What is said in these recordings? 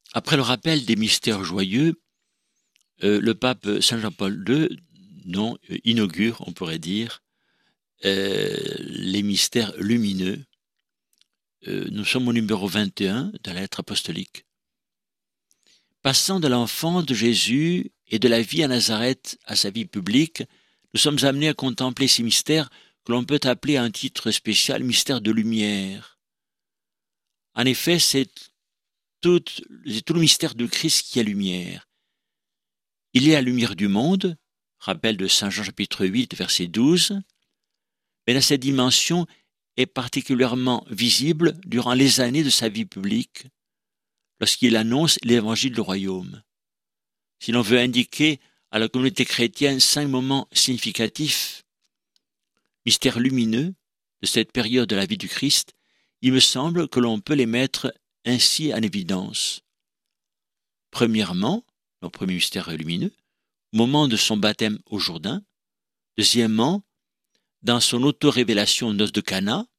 Après le rappel des mystères joyeux, le pape Saint Jean-Paul II inaugure, on pourrait dire, les mystères lumineux. Nous sommes au numéro 21 de la lettre apostolique. Passant de l'enfant de Jésus et de la vie à Nazareth à sa vie publique, nous sommes amenés à contempler ces mystères que l'on peut appeler à un titre spécial mystère de lumière. En effet, c'est tout le mystère de Christ qui est lumière. Il est la lumière du monde, rappel de Saint Jean chapitre 8, verset 12, mais dans cette dimension est particulièrement visible durant les années de sa vie publique, lorsqu'il annonce l'évangile du royaume. Si l'on veut indiquer à la communauté chrétienne 5 moments significatifs, mystères lumineux de cette période de la vie du Christ, il me semble que l'on peut les mettre ainsi en évidence. Premièrement, le premier mystère lumineux, au moment de son baptême au Jourdain. Deuxièmement, dans son auto-révélation aux noces de Cana,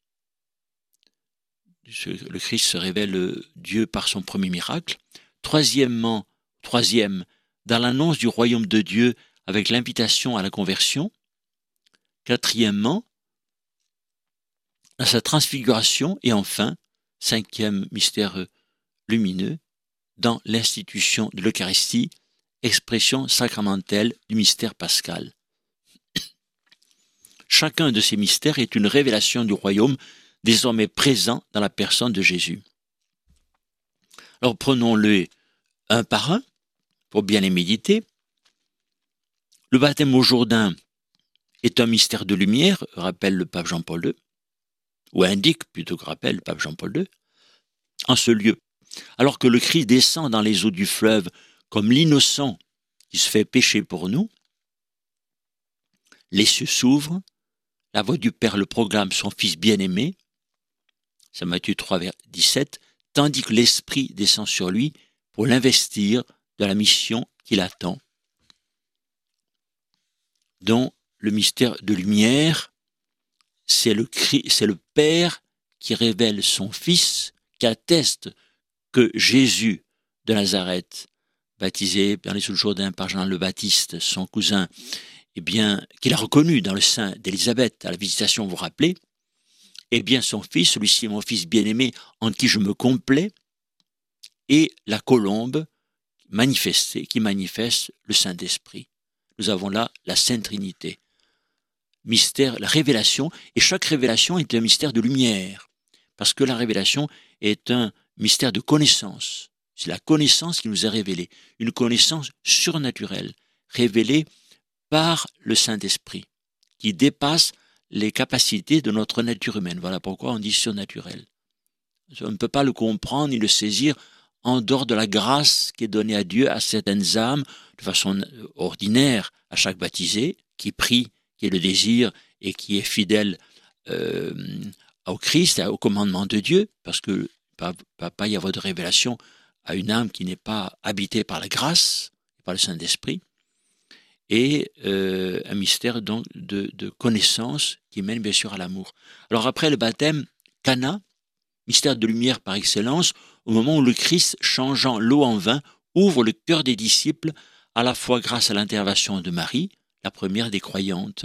le Christ se révèle Dieu par son premier miracle. Troisième, dans l'annonce du royaume de Dieu avec l'invitation à la conversion. Quatrièmement, dans sa transfiguration. Et enfin, cinquième mystère lumineux, dans l'institution de l'Eucharistie, expression sacramentelle du mystère pascal. Chacun de ces mystères est une révélation du royaume désormais présent dans la personne de Jésus. Alors prenons-les un par un pour bien les méditer. Le baptême au Jourdain est un mystère de lumière, rappelle le pape Jean-Paul II, ou indique plutôt que rappelle le pape Jean-Paul II. En ce lieu, alors que le Christ descend dans les eaux du fleuve comme l'innocent qui se fait pécher pour nous, les cieux s'ouvrent, la voix du Père le proclame son Fils bien-aimé, c'est Matthieu 3, 17, tandis que l'Esprit descend sur lui pour l'investir de la mission qu'il attend. Donc, le mystère de lumière, c'est le Père qui révèle son Fils, qui atteste que Jésus de Nazareth, baptisé dans les eaux du Jourdain par Jean le Baptiste, son cousin, eh bien, qu'il a reconnu dans le sein d'Élisabeth à la visitation, vous vous rappelez, eh bien son fils, celui-ci est mon fils bien-aimé, en qui je me complais, et la colombe qui manifeste le Saint-Esprit. Nous avons là la Sainte Trinité. Mystère, la révélation, et chaque révélation est un mystère de lumière, parce que la révélation est un mystère de connaissance. C'est la connaissance qui nous est révélée, une connaissance surnaturelle, révélée par le Saint-Esprit, qui dépasse les capacités de notre nature humaine. Voilà pourquoi on dit surnaturel. On ne peut pas le comprendre ni le saisir en dehors de la grâce qui est donnée à Dieu à certaines âmes de façon ordinaire à chaque baptisé qui prie, qui est le désir et qui est fidèle au Christ, au commandement de Dieu, parce que il ne peut pas y avoir de révélation à une âme qui n'est pas habitée par la grâce, par le Saint-Esprit. Et un mystère donc de connaissance qui mène bien sûr à l'amour. Alors après le baptême, Cana, mystère de lumière par excellence, au moment où le Christ, changeant l'eau en vin, ouvre le cœur des disciples, à la fois grâce à l'intervention de Marie, la première des croyantes.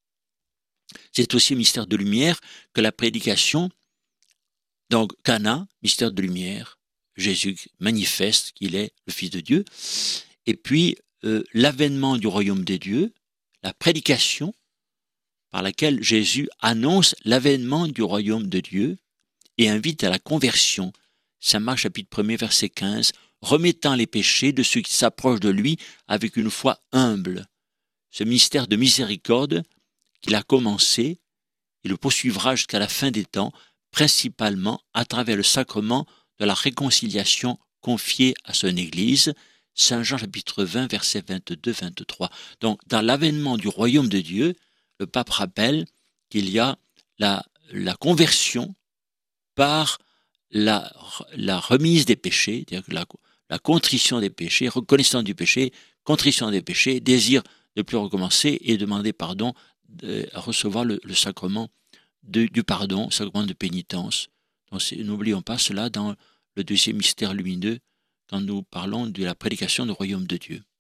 C'est aussi un mystère de lumière que la prédication, donc Cana, mystère de lumière, Jésus manifeste qu'il est le Fils de Dieu, et puis l'avènement du royaume des dieux, la prédication par laquelle Jésus annonce l'avènement du royaume de Dieu et invite à la conversion. Saint Marc chapitre 1er verset 15, remettant les péchés de ceux qui s'approchent de lui avec une foi humble. Ce mystère de miséricorde qu'il a commencé, il le poursuivra jusqu'à la fin des temps, principalement à travers le sacrement de la réconciliation confié à son Église, Saint Jean chapitre 20, versets 22-23. Donc, dans l'avènement du royaume de Dieu, le pape rappelle qu'il y a la conversion par la remise des péchés, c'est-à-dire que la contrition des péchés, reconnaissance du péché, contrition des péchés, désir de ne plus recommencer et demander pardon, à recevoir le sacrement du pardon, sacrement de pénitence. Donc, n'oublions pas cela dans le deuxième mystère lumineux quand nous parlons de la prédication du royaume de Dieu.